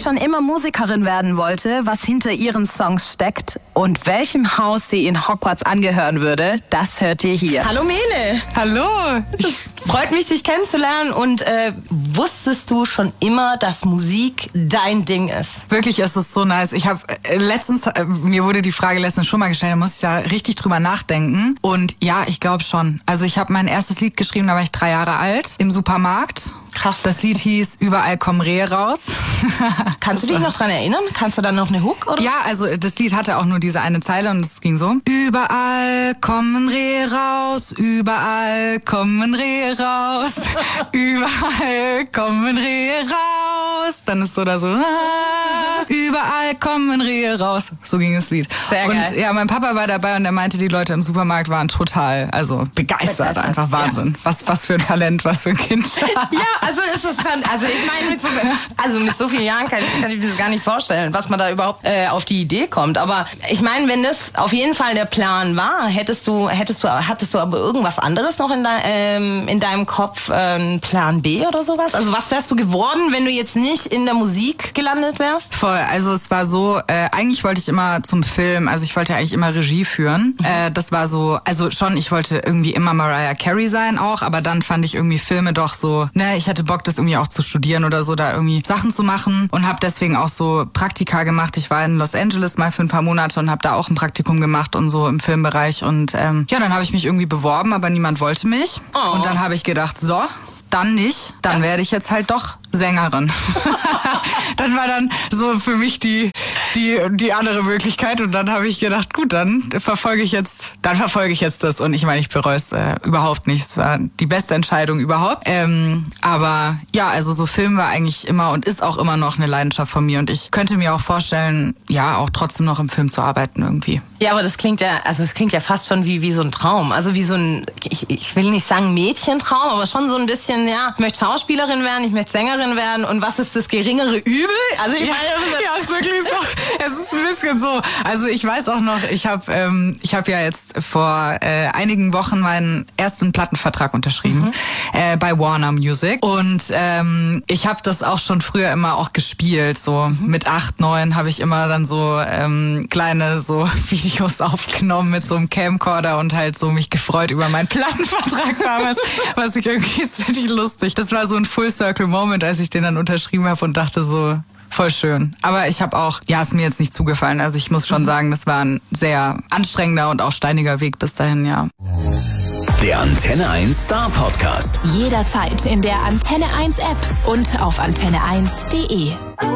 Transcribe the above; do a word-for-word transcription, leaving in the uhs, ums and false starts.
schon immer Musikerin werden wollte, was hinter ihren Songs steckt und welchem Haus sie in Hogwarts angehören würde, das hört ihr hier. Hallo Mele. Hallo. Es freut mich, dich kennenzulernen. Und äh, wusstest du schon immer, dass Musik dein Ding ist? Wirklich ist es so nice. Ich habe äh, letztens, äh, mir wurde die Frage letztens schon mal gestellt, da muss ich da richtig drüber nachdenken. Und ja, ich glaube schon. Also ich habe mein erstes Lied geschrieben, da war ich drei Jahre alt, im Supermarkt. Krass. Das Lied hieß Überall kommen Rehe raus. Kannst du dich noch dran erinnern? Kannst du dann noch eine Hook, oder? Ja, also das Lied hatte auch nur diese eine Zeile und es ging so. Überall kommen Rehe raus, überall kommen Rehe raus, überall kommen Rehe raus. Dann ist so da so, ah, überall kommen Rehe raus. So ging das Lied. Sehr geil. Und ja, mein Papa war dabei und er meinte, die Leute im Supermarkt waren total, also begeistert, begeistert. Einfach Wahnsinn. Ja. Was, was für ein Talent, was für ein Kind. Ja, also ist es schon, also ich meine, mit so, also mit so vielen Jahren kann ich, kann ich mir das gar nicht vorstellen, was man da überhaupt äh, auf die Idee kommt. Aber ich meine, wenn das auf jeden Fall der Plan war, hättest du, hättest du, hattest du aber irgendwas anderes noch in, de, ähm, in deinem Kopf, ähm, Plan B oder sowas? Also was wärst du geworden, wenn du jetzt nicht in der Musik gelandet wärst? Voll, also es war so, äh, eigentlich wollte ich immer zum Film, also ich wollte eigentlich immer Regie führen. Mhm. Äh, das war so, also schon, ich wollte irgendwie immer Mariah Carey sein auch, aber dann fand ich irgendwie Filme doch so, ne, ich hatte Bock, das irgendwie auch zu studieren oder so, da irgendwie Sachen zu machen und habe deswegen auch so Praktika gemacht. Ich war in Los Angeles mal für ein paar Monate und habe da auch ein Praktikum gemacht und so im Filmbereich und ähm, ja, dann habe ich mich irgendwie beworben, aber niemand wollte mich. Oh. Und dann habe ich gedacht, so, dann nicht, dann werde ich jetzt halt doch Sängerin. Das war dann so für mich die die die andere Möglichkeit und dann habe ich gedacht, gut, dann verfolge ich jetzt, dann verfolge ich jetzt das und ich meine, ich bereue es äh, überhaupt nicht. Es war die beste Entscheidung überhaupt. Ähm, aber ja, also so Film war eigentlich immer und ist auch immer noch eine Leidenschaft von mir und ich könnte mir auch vorstellen, ja, auch trotzdem noch im Film zu arbeiten irgendwie. Ja, aber das klingt ja, also es klingt ja fast schon wie wie so ein Traum, also wie so ein, ich, ich will nicht sagen Mädchentraum, aber schon so ein bisschen, ja, ich möchte Schauspielerin werden, ich möchte Sängerin werden und was ist das geringere Übel? Also ich ja, meine, ja, ist wirklich so. Es ist ein bisschen so. Also ich weiß auch noch, ich habe ähm, ich habe ja jetzt vor äh, einigen Wochen meinen ersten Plattenvertrag unterschrieben mhm. äh, bei Warner Music und ähm, ich habe das auch schon früher immer auch gespielt. So mhm. mit acht, neun habe ich immer dann so ähm, kleine so Videos aufgenommen mit so einem Camcorder und halt so mich gefreut über meinen Plattenvertrag damals, was ich irgendwie ist richtig lustig. Das war so ein Full Circle Moment, als ich den dann unterschrieben habe und dachte so, voll schön. Aber ich habe auch, ja, ist mir jetzt nicht zugefallen. Also ich muss schon sagen, das war ein sehr anstrengender und auch steiniger Weg bis dahin, ja. Der Antenne eins Star Podcast. Jederzeit in der Antenne eins App und auf antenne eins punkt de.